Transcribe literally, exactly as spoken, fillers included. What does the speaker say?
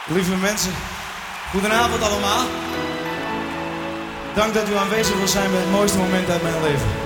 Lieve mensen, goedenavond allemaal. Dank dat u aanwezig wil zijn bij het mooiste moment uit mijn leven.